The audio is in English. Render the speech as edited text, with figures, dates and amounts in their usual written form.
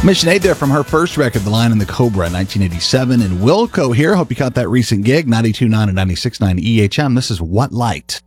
Mission 8 there from her first record, The Lion and the Cobra, 1987. And Wilco here. Hope you caught that recent gig, 92.9 and 96.9 EHM. This is What Light.